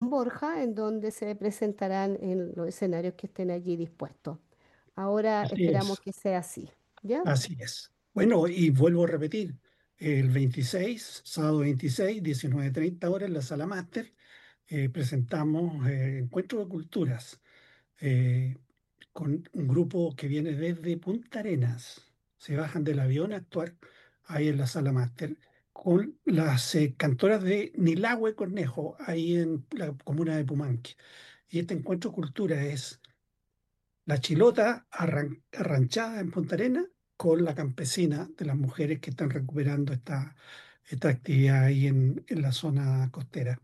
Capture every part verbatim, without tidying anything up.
Borja, en donde se presentarán en los escenarios que estén allí dispuestos. Ahora Así esperamos es, que sea así, ¿ya? así es. Bueno, y vuelvo a repetir, el veintiséis, sábado veintiséis, diecinueve treinta horas en la sala máster, eh, presentamos eh, Encuentro de Culturas eh, con un grupo que viene desde Punta Arenas. Se bajan del avión a actuar ahí en la sala máster con las eh, cantoras de Nilahue Cornejo, ahí en la comuna de Pumanque. Y este Encuentro de Cultura es la chilota arran- arranchada en Punta Arenas con la campesina de las mujeres que están recuperando esta, esta actividad ahí en, en la zona costera.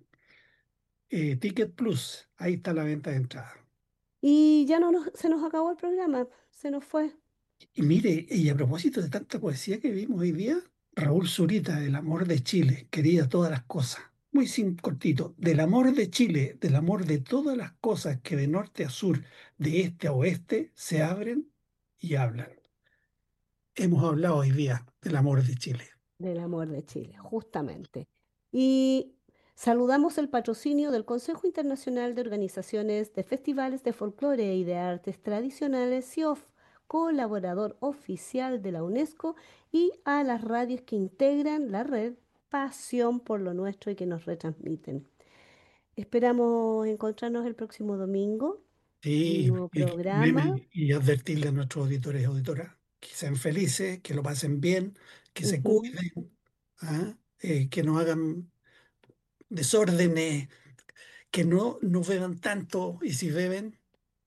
Eh, Ticket Plus, ahí está la venta de entrada. Y ya no nos- se nos acabó el programa, se nos fue. Y mire, y a propósito de tanta poesía que vimos hoy día, Raúl Zurita, del amor de Chile, quería todas las cosas. Muy sim- cortito, del amor de Chile, del amor de todas las cosas que de norte a sur, de este a oeste, se abren y hablan. Hemos hablado hoy día del amor de Chile. Del amor de Chile, justamente. Y saludamos el patrocinio del Consejo Internacional de Organizaciones de Festivales de Folclore y de Artes Tradicionales, C I O F, colaborador oficial de la UNESCO, y a las radios que integran la red Pasión por lo Nuestro y que nos retransmiten. Esperamos encontrarnos el próximo domingo en un Sí, nuevo y, programa. y, y advertirle a nuestros auditores y auditoras que sean felices, que lo pasen bien, que se Ujú, cuiden, ¿ah? Eh, que no hagan desórdenes, que no, no beban tanto y si beben,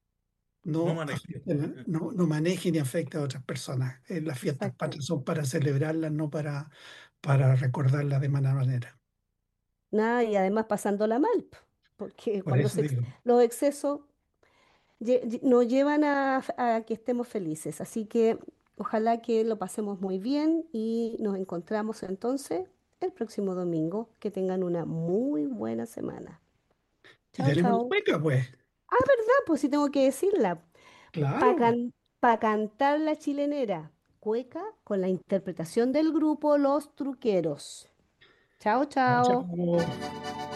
No no maneje. afecten, no, no manejen y afecten a otras personas. Eh, las fiestas exacto. patrias son para celebrarlas, no para, para recordarlas de mala manera. Nada, y además pasándola mal, p- porque Por cuando eso se ex- digo, los excesos lle- lle- nos llevan a, a que estemos felices. Así que ojalá que lo pasemos muy bien y nos encontramos entonces el próximo domingo. Que tengan una muy buena semana. y Chao, tenemos la chao. cueca, pues, Ah, ¿verdad? Pues sí tengo que decirla. claro. Para cantar la chilenera, cueca con la interpretación del grupo Los Truqueros. Chao, Chao, chao. chao.